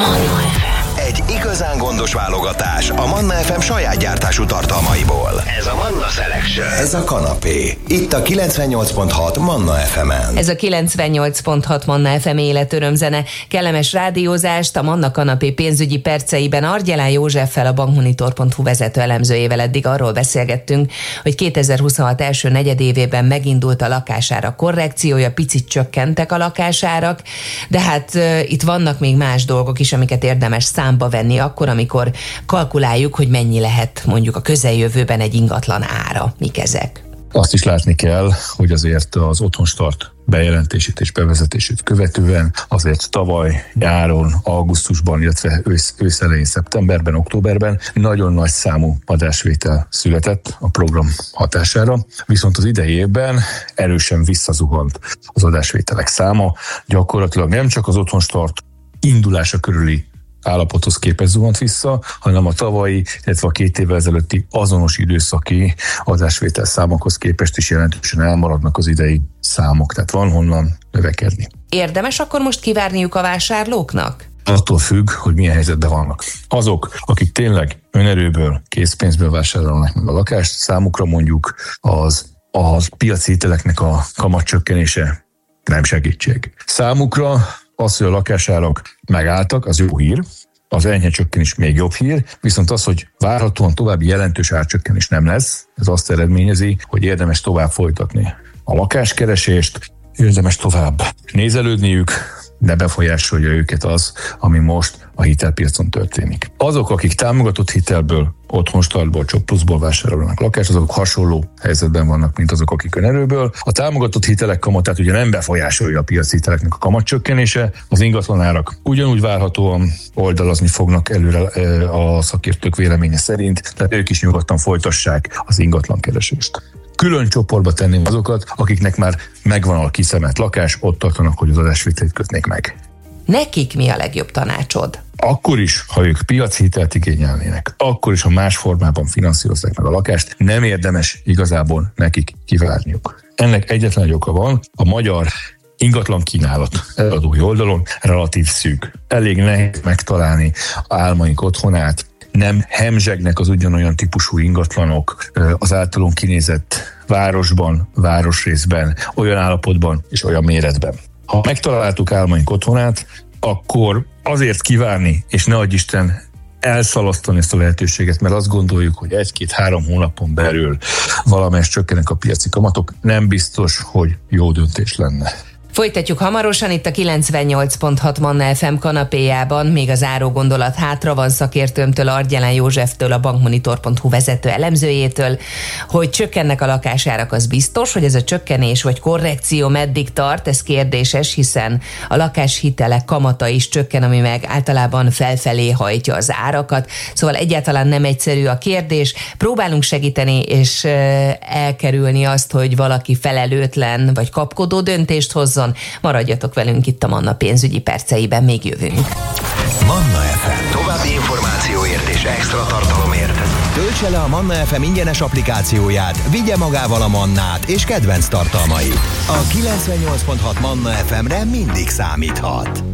Manna FM. Egy igazán gondos válogatás a Manna FM saját gyártású tartalmaiból. Ez a Manna Selection. Ez a kanapé. Itt a 98.6 Manna FM-en. Ez a 98.6 Manna FM életörömzene. Kellemes rádiózást a Manna kanapé pénzügyi perceiben Argyelán Józseffel, a bankmonitor.hu vezető elemzőjével eddig arról beszélgettünk, hogy 2026 első negyedévében megindult a lakásárak korrekciója, picit csökkentek a lakásárak, de hát itt vannak még más dolgok is, amiket érdemes számba venni akkor, amikor kalkuláljuk, hogy mennyi lehet mondjuk a közeljövőben egy ingatlan ára. Mik ezek? Azt is látni kell, hogy azért az otthonstart bejelentését és bevezetését követően azért tavaly nyáron, augusztusban, illetve őszelején, szeptemberben, októberben nagyon nagy számú adásvétel született a program hatására, viszont az idei évben erősen visszazuhant az adásvételek száma, gyakorlatilag nem csak az otthonstart indulása körüli állapothoz képest zuhant vissza, hanem a tavalyi, illetve a 2 évvel ezelőtti azonos időszaki adásvétel számokhoz képest is jelentősen elmaradnak az idei számok, tehát van honnan növekedni. Érdemes akkor most kivárniuk a vásárlóknak? Attól függ, hogy milyen helyzetben vannak. Azok, akik tényleg önerőből, készpénzből vásárolnak meg a lakást, számukra mondjuk az piaci hiteleknek a kamatcsökkenése nem segítség. Számukra az, hogy a lakásárak megálltak, az jó hír, az enyhe csökkenés még jobb hír, viszont az, hogy várhatóan további jelentős árcsökkenés nem lesz, ez azt eredményezi, hogy érdemes tovább folytatni a lakáskeresést, érdemes tovább nézelődniük, de befolyásolja őket az, ami most a hitelpiacon történik. Azok, akik támogatott hitelből, otthonstartból, CSOP+-ból vásárolnak lakást, azok hasonló helyzetben vannak, mint azok, akik önerőből. A támogatott hitelek kamatát ugye nem befolyásolja a piaci hiteleknek a kamatcsökkenése, az ingatlanárak ugyanúgy várhatóan oldalazni fognak előre a szakértők véleménye szerint, tehát ők is nyugodtan folytassák az ingatlankeresést. Külön csoportba tenném azokat, akiknek már megvan a kiszemelt lakás, ott tartanak, hogy az adásvételt kötnék meg. Nekik mi a legjobb tanácsod? Akkor is, ha ők piaci hitelt igényelnének, akkor is, ha más formában finanszírozzák meg a lakást, nem érdemes igazából nekik kivárniuk. Ennek egyetlen egy oka van, a magyar ingatlan kínálat eladói oldalon relatív szűk. Elég nehéz megtalálni Álmaink otthonát, nem hemzsegnek az ugyanolyan típusú ingatlanok az általunk kinézett városban, városrészben, olyan állapotban és olyan méretben. Ha megtaláltuk Álmaink otthonát, akkor azért kivárni, és ne adj Isten elszalasztani ezt a lehetőséget, mert azt gondoljuk, hogy 1-2-3 hónapon belül valamelyest csökkenek a piaci kamatok, nem biztos, hogy jó döntés lenne. Folytatjuk hamarosan itt a 98.6 Manna FM kanapéjában, még a záró gondolat hátra van szakértőmtől, Argyelán Józseftől, a bankmonitor.hu vezető elemzőjétől, hogy csökkennek a lakásárak, az biztos, hogy ez a csökkenés vagy korrekció meddig tart, ez kérdéses, hiszen a lakáshitelek kamata is csökken, ami meg általában felfelé hajtja az árakat, szóval egyáltalán nem egyszerű a kérdés, próbálunk segíteni és elkerülni azt, hogy valaki felelőtlen vagy kapkodó döntést hozzon. Maradjatok velünk itt a Manna pénzügyi perceiben, még jövünk. Manna FM. További információért és extra tartalomért töltse le a Manna FM ingyenes applikációját, vigye magával a Mannát és kedvenc tartalmait. A 98.6 Manna FM-re mindig számíthat.